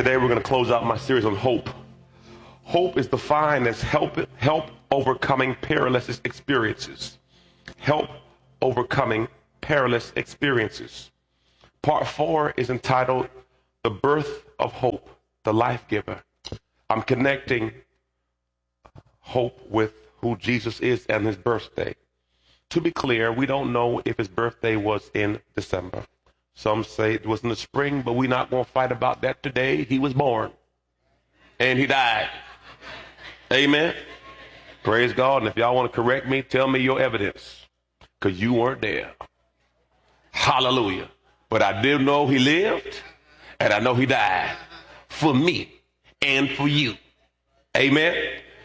Today we're going to close out my series on hope. Hope is defined as help overcoming perilous experiences. Help overcoming perilous experiences. Part 4 is entitled The Birth of Hope, the Life Giver. I'm connecting hope with who Jesus is and his birthday. To be clear, we don't know if his birthday was in December. Some say it was in the spring, but we're not going to fight about that today. He was born and he died. Amen. Praise God. And if y'all want to correct me, tell me your evidence, because you weren't there. Hallelujah. But I did know he lived, and I know he died for me and for you. Amen.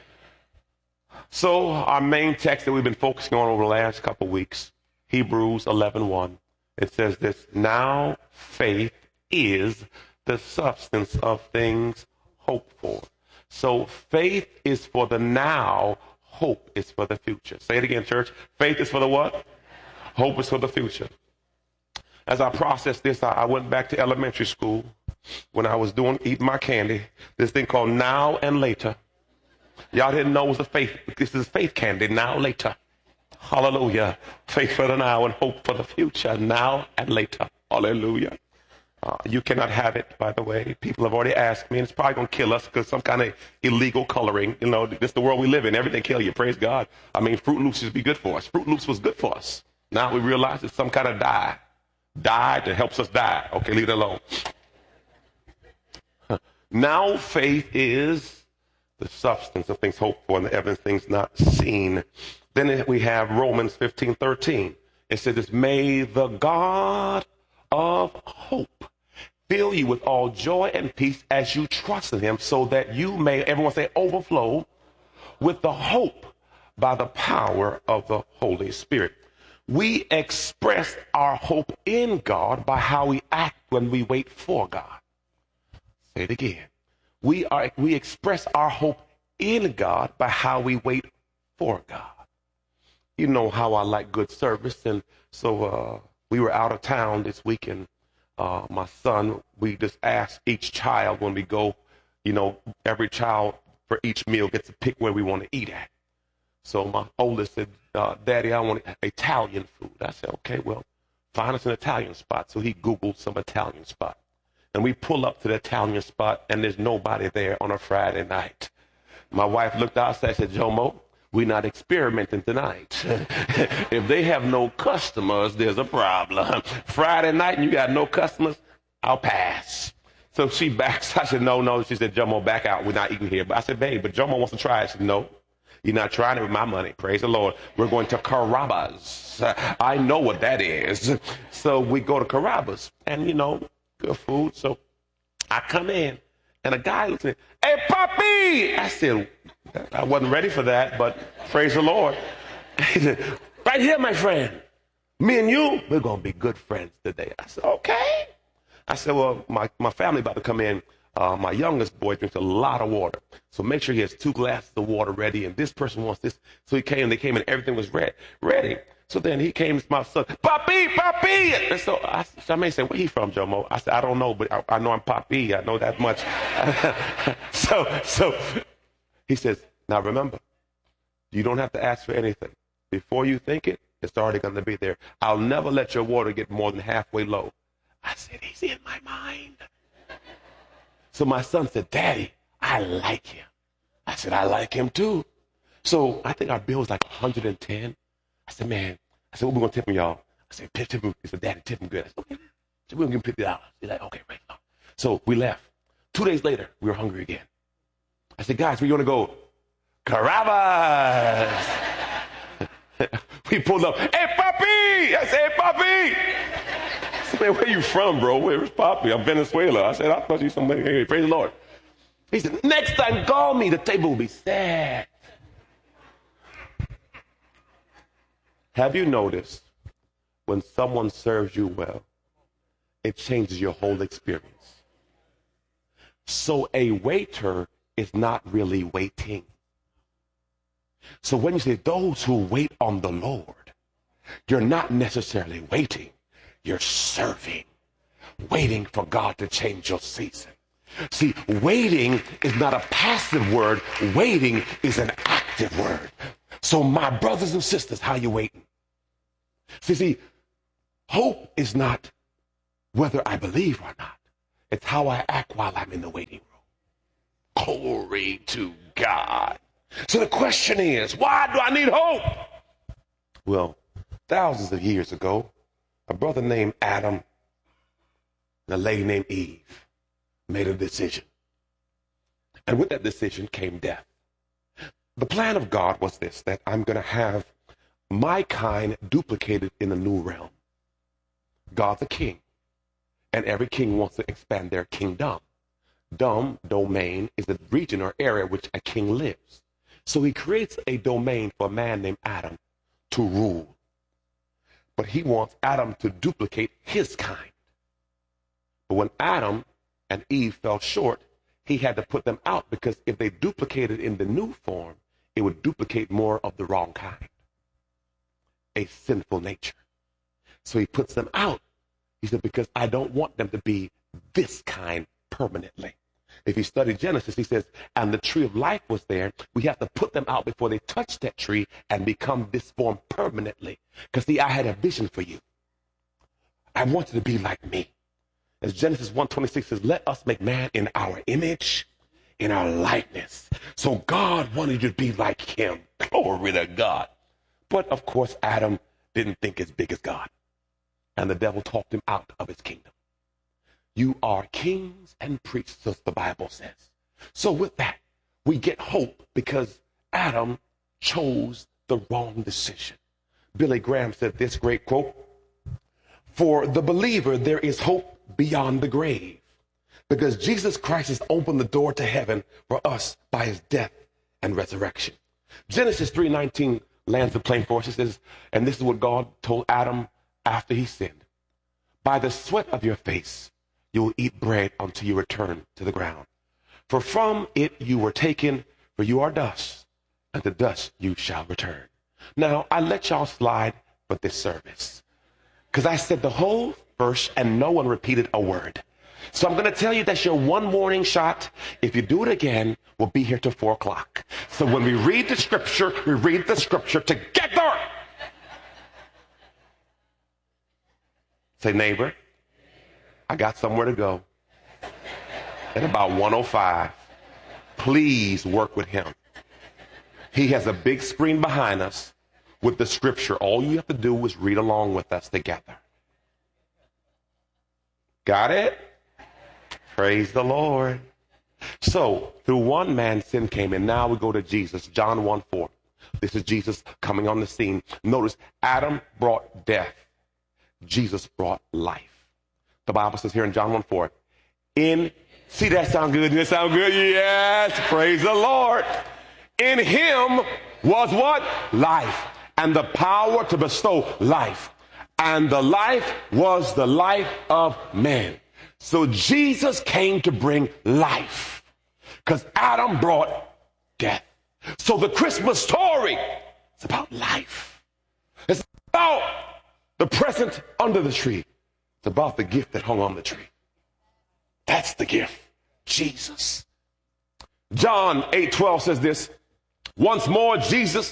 So our main text that we've been focusing on over the last couple of weeks, Hebrews 11:1. It says this: now faith is the substance of things hoped for. So faith is for the now, hope is for the future. Say it again, church. Faith is for the what? Hope is for the future. As I processed this, I went back to elementary school when I was eating my candy, this thing called Now and Later. Y'all didn't know it was this is faith candy, now, later. Hallelujah. Faith for the now and hope for the future, now and later. Hallelujah. You cannot have it, by the way. People have already asked me, and it's probably going to kill us because some kind of illegal coloring. You know, this is the world we live in. Everything kill you. Praise God. I mean, Fruit Loops used to be good for us. Fruit Loops was good for us. Now we realize it's some kind of dye that helps us die. Okay, leave it alone. Now faith is the substance of things hoped for and the evidence of things not seen. Then we have Romans 15:13. It says, may the God of hope fill you with all joy and peace as you trust in him, so that you may, everyone say, overflow with the hope by the power of the Holy Spirit. We express our hope in God by how we act when we wait for God. Say it again. We express our hope in God by how we wait for God. You know how I like good service, and so we were out of town this week, and my son, we just ask each child when we go, you know, every child for each meal gets to pick where we want to eat at. So my oldest said, Daddy, I want Italian food. I said, okay, well, find us an Italian spot. So he Googled some Italian spot. And we pull up to the Italian spot, and there's nobody there on a Friday night. My wife looked outside and said, Jomo, we're not experimenting tonight. If they have no customers, there's a problem. Friday night and you got no customers, I'll pass. So she backs. I said, no. She said, Jomo, back out. We're not eating here. But I said, babe, but Jomo wants to try it. She said, no, you're not trying it with my money. Praise the Lord. We're going to Carrabba's. I know what that is. So we go to Carrabba's, and, you know, good food. So I come in, and a guy looks at me, hey, Papi! I said, I wasn't ready for that, but praise the Lord. He said, right here, my friend. Me and you, we're going to be good friends today. I said, okay. I said, well, my family about to come in. My youngest boy drinks a lot of water. So make sure he has 2 glasses of water ready, and this person wants this. So they came, and everything was ready. So then he came to my son, Papi! And so Charmaine said, where he from, Jomo? I said, I don't know, but I know I'm Papi. I know that much. So he says, now remember, you don't have to ask for anything. Before you think it, it's already going to be there. I'll never let your water get more than halfway low. I said, he's in my mind. So my son said, Daddy, I like him. I said, I like him too. So I think our bill was like $110. I said, man, what we going to tip him, y'all? I said, tip him. He said, Daddy, tip him good. I said, okay. So we're going to give him $50. He's like, okay, right. So we left. 2 days later, we were hungry again. I said, guys, where you want to go? Carrabba's. We pulled up. Hey, Papi! I said, hey, Papi! I said, man, where you from, bro? Where's Papi? I'm Venezuela. I said, I thought you somebody. Hey, praise the Lord. He said, next time, call me. The table will be set. Have you noticed when someone serves you well, it changes your whole experience? So a waiter is not really waiting. So when you say those who wait on the Lord, you're not necessarily waiting. You're serving, waiting for God to change your season. See, waiting is not a passive word. Waiting is an active word. So my brothers and sisters, how you waiting? See, hope is not whether I believe or not. It's how I act while I'm in the waiting room. Glory to God. So the question is, why do I need hope? Well, thousands of years ago, a brother named Adam and a lady named Eve made a decision. And with that decision came death. The plan of God was this, that I'm going to have my kind duplicated in a new realm. God's a king, and every king wants to expand their kingdom. Domain is the region or area which a king lives. So he creates a domain for a man named Adam to rule. But he wants Adam to duplicate his kind. But when Adam and Eve fell short, he had to put them out, because if they duplicated in the new form, it would duplicate more of the wrong kind, a sinful nature. So he puts them out. He said, because I don't want them to be this kind permanently. If you study Genesis, he says, and the tree of life was there. We have to put them out before they touch that tree and become this form permanently. Because see, I had a vision for you. I want you to be like me. As Genesis 1:26 says, let us make man in our image, in our likeness. So God wanted you to be like him. Glory to God. But of course, Adam didn't think as big as God. And the devil talked him out of his kingdom. You are kings and priests, as the Bible says. So with that, we get hope because Adam chose the wrong decision. Billy Graham said this great quote, for the believer, there is hope beyond the grave, because Jesus Christ has opened the door to heaven for us by his death and resurrection. Genesis 3:19 lands the plane for us. It says, and this is what God told Adam after he sinned. By the sweat of your face, you will eat bread until you return to the ground. For from it you were taken, for you are dust, and to dust you shall return. Now, I let y'all slide for this service, because I said the whole verse and no one repeated a word. So I'm going to tell you that's your one warning shot. If you do it again, we'll be here till 4 o'clock. So when we read the scripture, we read the scripture together. Say, neighbor, I got somewhere to go. At about 1:05, please work with him. He has a big screen behind us with the scripture. All you have to do is read along with us together. Got it? Praise the Lord. So, through one man, sin came in. Now we go to Jesus, John 1:4. This is Jesus coming on the scene. Notice, Adam brought death. Jesus brought life. The Bible says here in John 1:4, see that sound good? Does that sound good? Yes, praise the Lord. In him was what? Life. And the power to bestow life. And the life was the life of man. So Jesus came to bring life, because Adam brought death. So the Christmas story is about life. It's about the present under the tree. It's about the gift that hung on the tree. That's the gift, Jesus. John 8:12 says this. Once more, Jesus,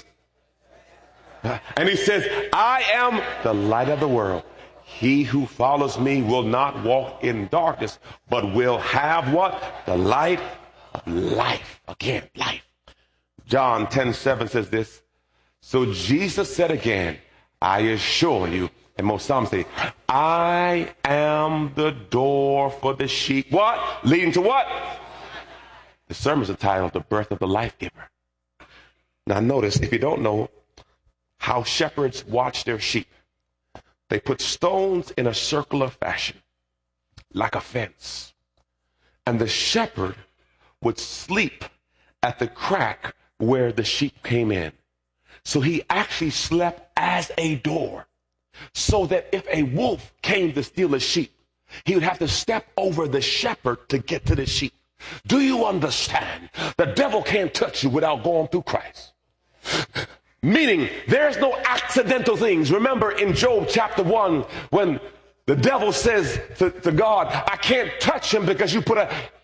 and he says, I am the light of the world. He who follows me will not walk in darkness, but will have what? The light of life. Again, life. John 10:7 says this. So Jesus said again, I assure you, and most some say, I am the door for the sheep. What? Leading to what? The sermon's entitled The Birth of the Life Giver. Now notice, if you don't know how shepherds watch their sheep, they put stones in a circular fashion, like a fence. And the shepherd would sleep at the crack where the sheep came in. So he actually slept as a door, so that if a wolf came to steal a sheep, he would have to step over the shepherd to get to the sheep. Do you understand? The devil can't touch you without going through Christ. Meaning, there's no accidental things. Remember in Job chapter 1, when the devil says to God, I can't touch him because you put a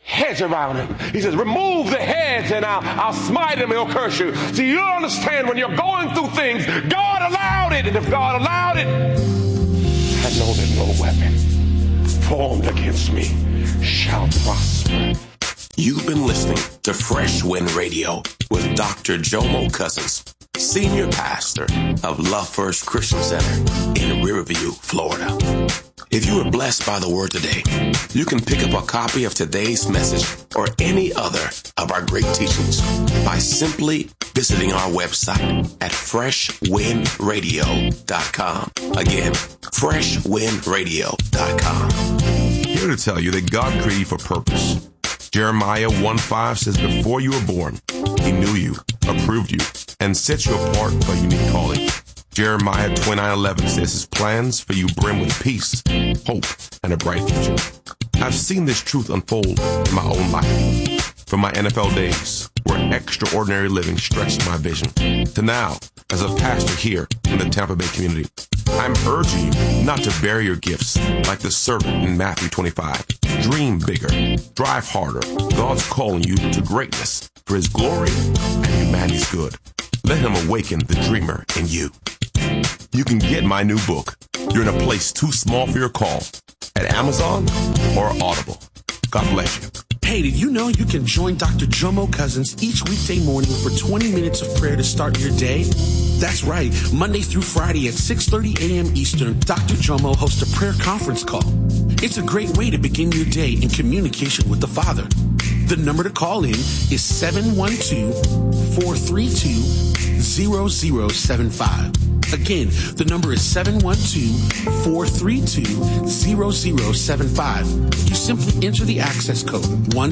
hedge around him. He says, remove the hedge and I'll smite him and he'll curse you. See, you don't understand, when you're going through things, God allowed it. And if God allowed it, I know that no weapon formed against me shall prosper. You've been listening to Fresh Wind Radio with Dr. Jomo Cousins, Senior Pastor of Love First Christian Center in Riverview, Florida. If you were blessed by the word today, you can pick up a copy of today's message or any other of our great teachings by simply visiting our website at freshwindradio.com. Again, freshwindradio.com. Here to tell you that God created you for purpose. Jeremiah 1:5 says, before you were born, he knew you, approved you, and set you apart for a unique calling. Jeremiah 29:11 says his plans for you brim with peace, hope, and a bright future. I've seen this truth unfold in my own life. From my NFL days, where extraordinary living stretched my vision, to now, as a pastor here in the Tampa Bay community, I'm urging you not to bury your gifts like the servant in Matthew 25. Dream bigger, drive harder. God's calling you to greatness for his glory and humanity's good. Let him awaken the dreamer in you. You can get my new book, You're in a Place Too Small for Your Call, at Amazon or Audible. God bless you. Hey, did you know you can join Dr. Jomo Cousins each weekday morning for 20 minutes of prayer to start your day? That's right. Monday through Friday at 6:30 a.m. Eastern, Dr. Jomo hosts a prayer conference call. It's a great way to begin your day in communication with the Father. The number to call in is 712-432-0075. Again, the number is 712-432-0075. You simply enter the access code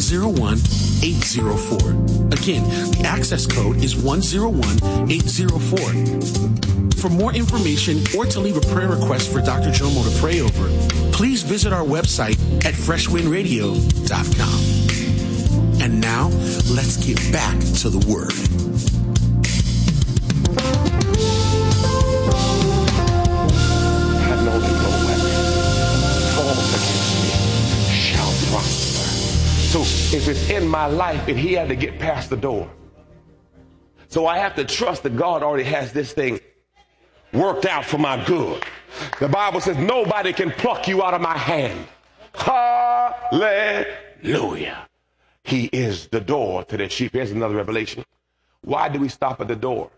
101804. Again, the access code is 101804. For more information or to leave a prayer request for Dr. Jomo to pray over, please visit our website at freshwindradio.com. And now, let's get back to the Word. Have no weapon formed against me shall prosper. So if it's in my life, and he had to get past the door. So I have to trust that God already has this thing worked out for my good. The Bible says nobody can pluck you out of my hand. Hallelujah. He is the door to the sheep. Here's another revelation. Why do we stop at the door?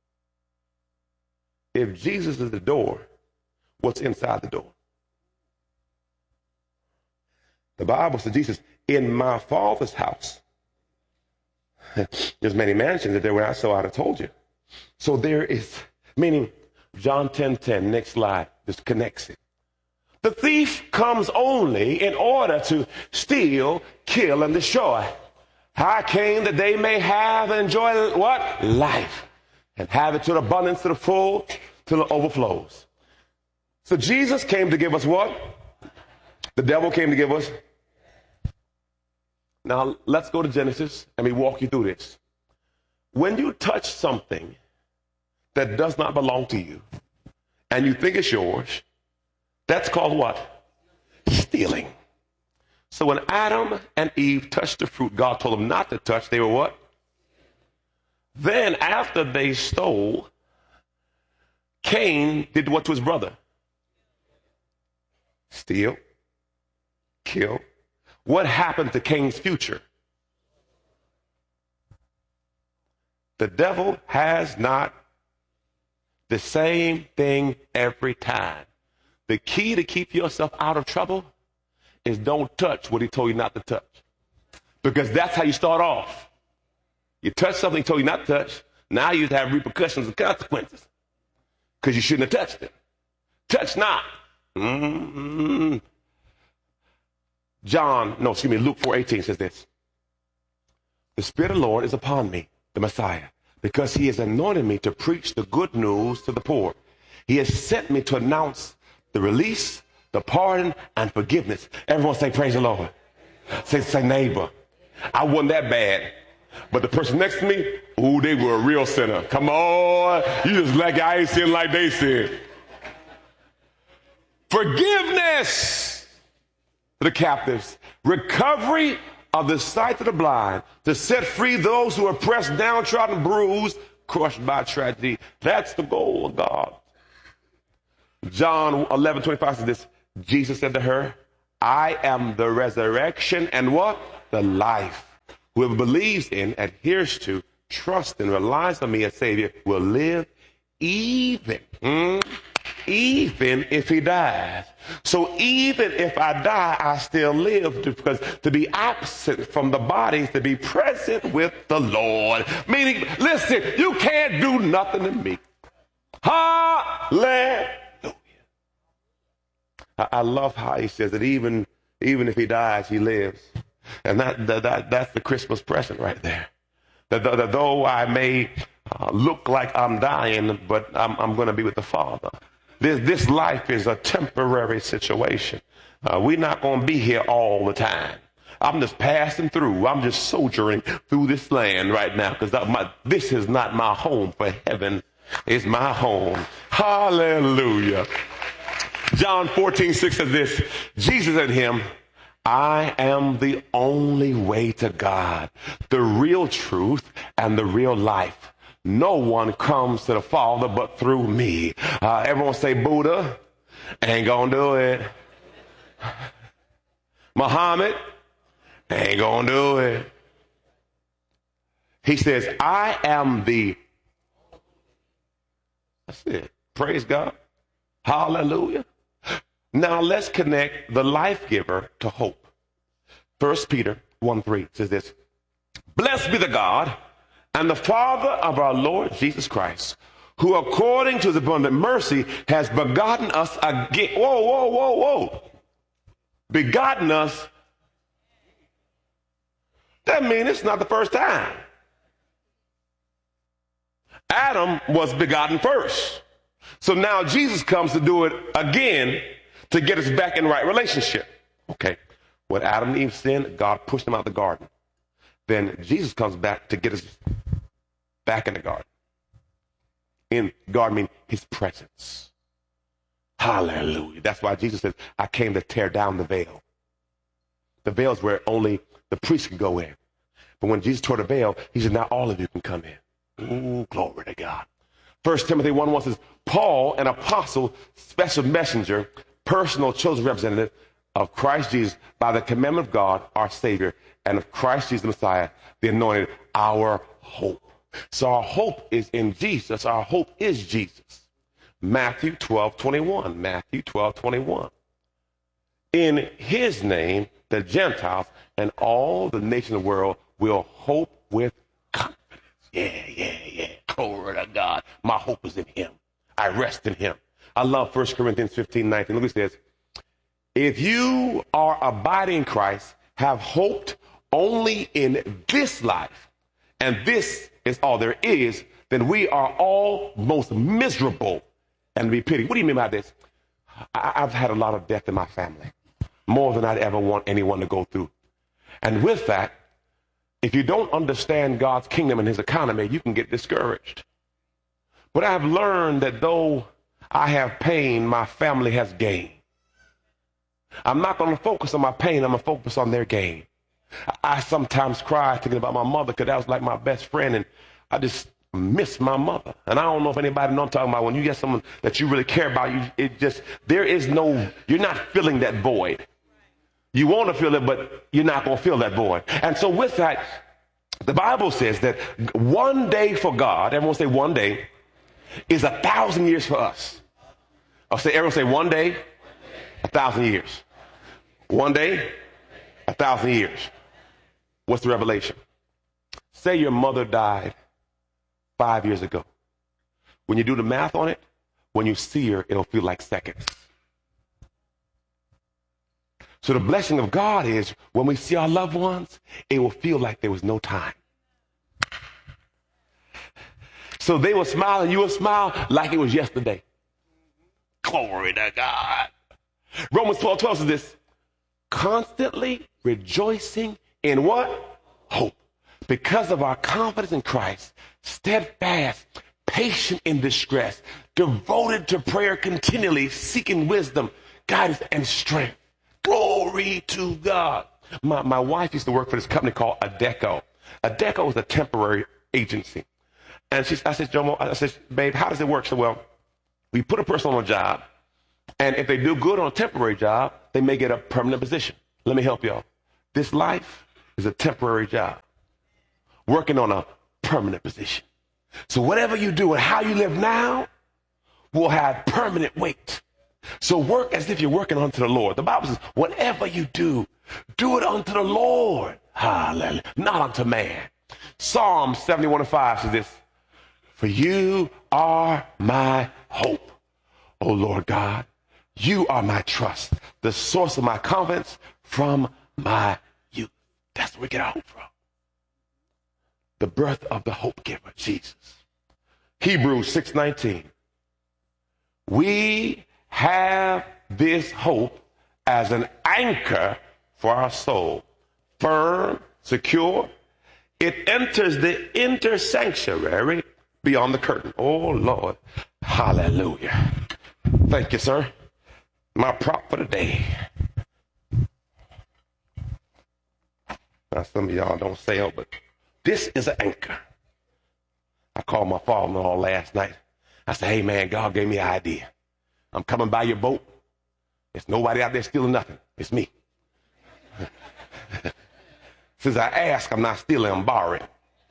If Jesus is the door, what's inside the door? The Bible says, Jesus, in my Father's house, there's many mansions that there were, so I'd have told you. So there is, meaning John 10:10, next slide, this connects it. The thief comes only in order to steal, kill, and destroy. I came that they may have and enjoy what? Life. And have it to the abundance, to the full, till it overflows. So Jesus came to give us what? The devil came to give us. Now let's go to Genesis and we walk you through this. When you touch something that does not belong to you and you think it's yours, that's called what? Stealing. So when Adam and Eve touched the fruit God told them not to touch, they were what? Then after they stole, Cain did what to his brother? Steal, kill. What happened to Cain's future? The devil has not the same thing every time. The key to keep yourself out of trouble is don't touch what he told you not to touch. Because that's how you start off. You touch something he told you not to touch, now you have repercussions and consequences. Because you shouldn't have touched it. Touch not. Luke 4:18 says this. The Spirit of the Lord is upon me, the Messiah, because he has anointed me to preach the good news to the poor. He has sent me to announce the release, the pardon, and forgiveness. Everyone say, praise the Lord. Say neighbor. I wasn't that bad. But the person next to me, ooh, they were a real sinner. Come on. You just like I ain't sin like they sin. Forgiveness to the captives. Recovery of the sight of the blind, to set free those who are pressed, downtrodden, bruised, crushed by tragedy. That's the goal of God. John 11:25 says this. Jesus said to her, I am the resurrection and what? The life. Whoever believes in, adheres to, trusts and relies on me as Savior will live even if he dies. So even if I die, I still live, because to be absent from the body is to be present with the Lord. Meaning, listen, you can't do nothing to me. Hallelujah. I love how he says that even if he dies, he lives. And that's the Christmas present right there. That though I may look like I'm dying, but I'm going to be with the Father. This life is a temporary situation. We're not going to be here all the time. I'm just passing through. I'm just sojourning through this land right now, because this is not my home, for heaven is my home. Hallelujah. John 14:6 says this. Jesus and him, I am the only way to God, the real truth and the real life. No one comes to the Father but through me. Everyone say Buddha. Ain't gonna do it. Muhammad. Ain't gonna do it. He says, I am the. That's it. Praise God. Hallelujah. Now let's connect the life giver to hope. 1 Peter 1:3 says this. Blessed be the God and the Father of our Lord Jesus Christ, who according to his abundant mercy has begotten us again. Whoa. Begotten us. That means it's not the first time. Adam was begotten first. So now Jesus comes to do it again to get us back in right relationship. Okay. When Adam and Eve sinned, God pushed them out of the garden. Then Jesus comes back to get us back in the garden. In garden means his presence. Hallelujah. That's why Jesus says, I came to tear down the veil. The veil is where only the priest can go in. But when Jesus tore the veil, he said, now all of you can come in. Ooh, glory to God. 1 Timothy 1:1 says, Paul, an apostle, special messenger, personal chosen representative of Christ Jesus by the commandment of God, our Savior, and of Christ Jesus the Messiah, the anointed, our hope. So our hope is in Jesus. Our hope is Jesus. Matthew 12:21. Matthew 12:21. In his name, the Gentiles and all the nations of the world will hope with confidence. Yeah. Glory to God. My hope is in him. I rest in him. I love 1 Corinthians 15:19. Look what it says. If you are abiding in Christ, have hoped only in this life, and this is all there is, then we are all most miserable and be pitied. What do you mean by this? I've had a lot of death in my family, more than I'd ever want anyone to go through. And with that, if you don't understand God's kingdom and his economy, you can get discouraged. But I've learned that though I have pain, my family has gain. I'm not going to focus on my pain. I'm going to focus on their gain. I sometimes cry thinking about my mother, because that was like my best friend, and I just miss my mother. And I don't know if anybody knows what I'm talking about. When you get someone that you really care about, you're not filling that void. You want to feel it, but you're not going to feel that void. And so with that, the Bible says that one day for God, everyone say one day, is 1,000 years for us. Everyone say one day, 1,000 years. One day, 1,000 years. What's the revelation? Say your mother died 5 years ago. When you do the math on it, when you see her, it'll feel like seconds. So the blessing of God is when we see our loved ones, it will feel like there was no time. So they will smile and you will smile like it was yesterday. Glory to God. Romans 12:12 says this. Constantly rejoicing in what? Hope. Because of our confidence in Christ, steadfast, patient in distress, devoted to prayer continually, seeking wisdom, guidance, and strength. Glory to God. My wife used to work for this company called Adecco. Adecco is a temporary agency. And I said, Jomo, babe, how does it work? She said, well, we put a person on a job, and if they do good on a temporary job, they may get a permanent position. Let me help y'all. This life is a temporary job, working on a permanent position. So whatever you do and how you live now will have permanent weight. So work as if you're working unto the Lord. The Bible says, whatever you do, do it unto the Lord. Hallelujah. Not unto man. Psalm 71:5 says this, for you are my hope, O Lord God. You are my trust, the source of my confidence from my youth. That's where we get our hope from. The birth of the hope giver, Jesus. Hebrews 6:19. We have this hope as an anchor for our soul, firm, secure. It enters the inner sanctuary beyond the curtain. Oh, Lord. Hallelujah. Thank you, sir. My prop for the day. Now, some of y'all don't sail, but this is an anchor. I called my father-in-law last night. I said, hey, man, God gave me an idea. I'm coming by your boat. There's nobody out there stealing nothing. It's me. Since I ask, I'm not stealing, I'm borrowing.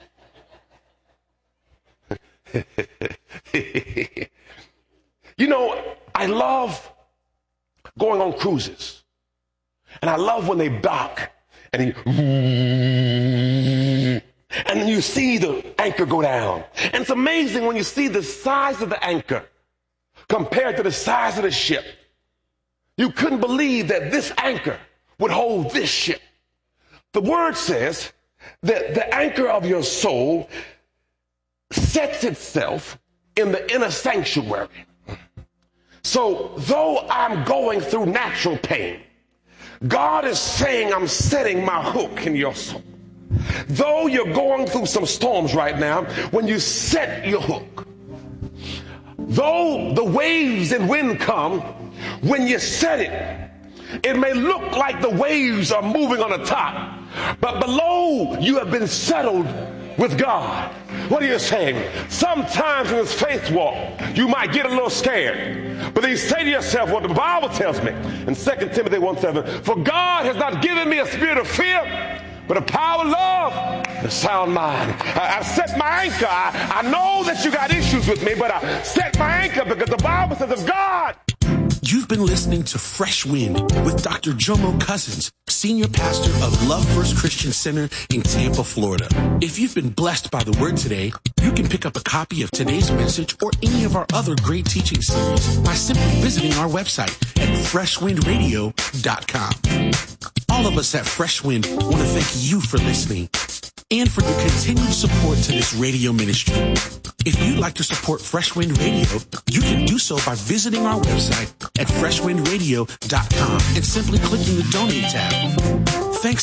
You know, I love going on cruises. And I love when they dock and then you see the anchor go down. And it's amazing when you see the size of the anchor compared to the size of the ship. You couldn't believe that this anchor would hold this ship. The word says that the anchor of your soul sets itself in the inner sanctuary. So though I'm going through natural pain, God is saying I'm setting my hook in your soul. Though you're going through some storms right now, when you set your hook, though the waves and wind come, when you set it, it may look like the waves are moving on the top, but below you have been settled with God. What are you saying? Sometimes in this faith walk, you might get a little scared. But then you say to yourself, what the Bible tells me in 2 Timothy 1:7, for God has not given me a spirit of fear, but a power, love, and a sound mind. I've set my anchor. I know that you got issues with me, but I set my anchor because the Bible says of God. You've been listening to Fresh Wind with Dr. Jomo Cousins, Senior Pastor of Love First Christian Center in Tampa, Florida. If you've been blessed by the word today, you can pick up a copy of today's message or any of our other great teaching series by simply visiting our website at freshwindradio.com. All of us at Fresh Wind want to thank you for listening and for your continued support to this radio ministry. If you'd like to support Fresh Wind Radio, you can do so by visiting our website at freshwindradio.com and simply clicking the donate tab. Thanks